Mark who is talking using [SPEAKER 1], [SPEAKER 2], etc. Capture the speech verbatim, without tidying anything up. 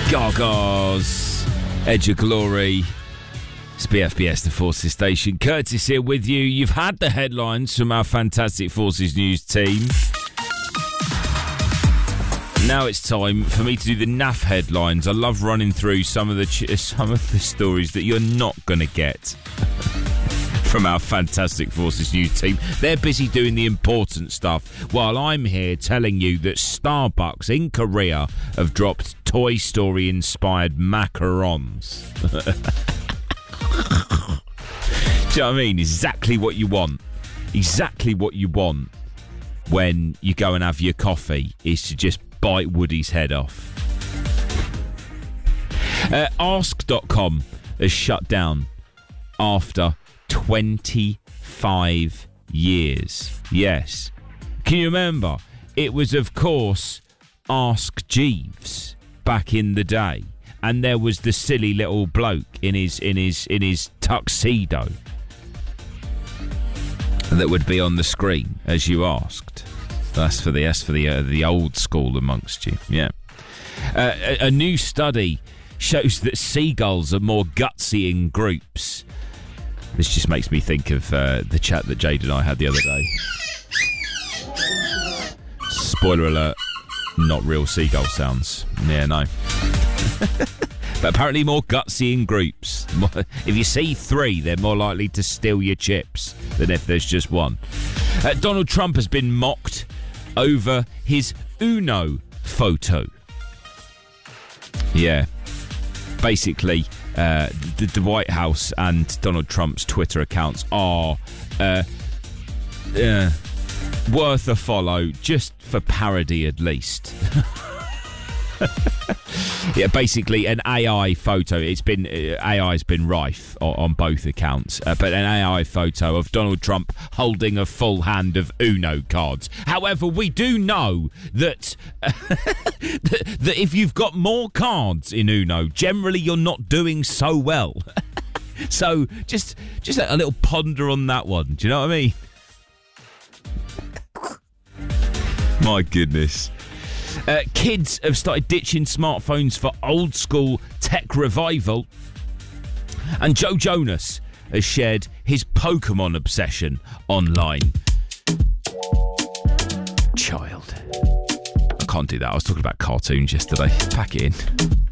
[SPEAKER 1] Gargars, Edge of Glory. It's B F B S, the Forces Station. Curtis here with you. You've had the headlines from our fantastic Forces News team. Now it's time for me to do the N A F headlines. I love running through some of the ch- some of the stories that you're not going to get from our fantastic Forces News team. They're busy doing the important stuff while I'm here telling you that Starbucks in Korea have dropped Toy Story inspired macarons. Do you know what I mean? Exactly what you want. Exactly what you want when you go and have your coffee is to just bite Woody's head off. Uh, ask dot com has shut down after twenty-five years. Yes. Can you remember? It was, of course, Ask Jeeves back in the day. And there was the silly little bloke in his in his in his tuxedo that would be on the screen as you asked. That's for the that's for the uh, the old school amongst you. Yeah. Uh, a, a new study shows that seagulls are more gutsy in groups. This just makes me think of uh, the chat that Jade and I had the other day. Spoiler alert, not real seagull sounds. Yeah, no. But apparently more gutsy in groups. If you see three, they're more likely to steal your chips than if there's just one. Uh, Donald Trump has been mocked over his Uno photo. Yeah. Basically, uh, the, the White House and Donald Trump's Twitter accounts are uh, uh, worth a follow, just for parody at least. Yeah, basically an A I photo. It's been uh, A I's been rife on, on both accounts, uh, but an A I photo of Donald Trump holding a full hand of Uno cards. However, we do know that uh, that, that if you've got more cards in Uno, generally you're not doing so well. So just just a little ponder on that one. Do you know what I mean? My goodness. Uh, kids have started ditching smartphones for old school tech revival. And Joe Jonas has shared his Pokemon obsession online. Child. I can't do that. I was talking about cartoons yesterday. Pack it in.